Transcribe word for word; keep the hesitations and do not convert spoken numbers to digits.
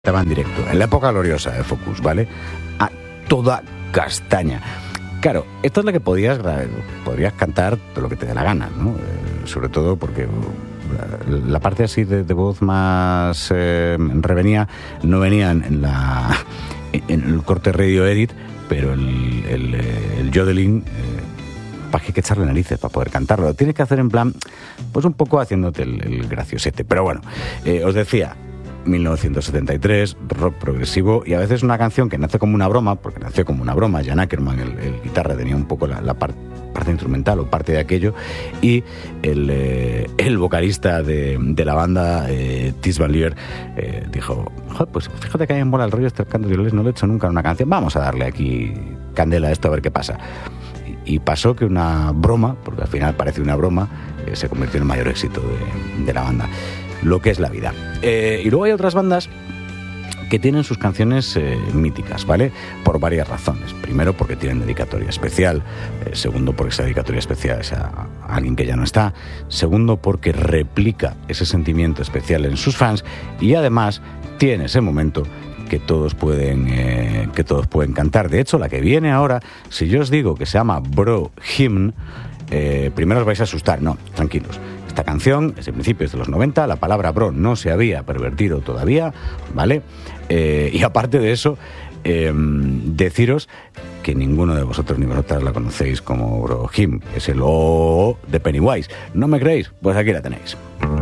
Estaba en directo, en la época gloriosa de Focus, ¿vale? A toda castaña. Claro, esto es lo que podías, podrías cantar de lo que te dé la gana, ¿no? Eh, sobre todo porque la, la parte así de, de voz más eh, revenía no venía en, la, en el corte radio edit, pero el, el, el yodeling, eh, para que hay que echarle narices para poder cantarlo. Lo tienes que hacer en plan, pues un poco haciéndote el, el graciosete. Pero bueno, eh, os decía, mil novecientos setenta y tres, rock progresivo, y a veces una canción que nace como una broma, porque nació como una broma. Jan Ackerman, el, el guitarra, tenía un poco la, la par, parte instrumental o parte de aquello, y el, eh, el vocalista de, de la banda, eh, Tis Van Lier, eh, dijo, joder, pues fíjate que hay en bola el rollo este canto de Diolés, no lo he hecho nunca en una canción, vamos a darle aquí candela a esto a ver qué pasa. Y pasó que una broma, porque al final parece una broma, eh, se convirtió en el mayor éxito de, de la banda. Lo que es la vida. Eh, y luego hay otras bandas que tienen sus canciones eh, míticas, ¿vale? Por varias razones. Primero, porque tienen dedicatoria especial. Eh, segundo, porque esa dedicatoria especial es a, a alguien que ya no está. Segundo, porque replica ese sentimiento especial en sus fans. Y además, tiene ese momento que todos pueden eh, que todos pueden cantar. De hecho, la que viene ahora, si yo os digo que se llama Bro Hymn, eh, primero os vais a asustar. No, tranquilos. Esta canción es de principios de los noventa, la palabra bro no se había pervertido todavía, ¿vale? Eh, y aparte de eso, eh, deciros que ninguno de vosotros ni vosotras la conocéis como Bro Hymn, es el O de Pennywise. ¿No me creéis? Pues aquí la tenéis.